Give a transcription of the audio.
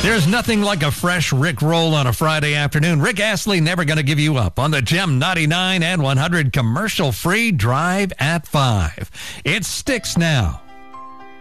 There's nothing like a fresh Rick roll on a Friday afternoon. Rick Astley, never going to give you up on the Gem 99 and 100 commercial-free Drive at 5. It sticks now.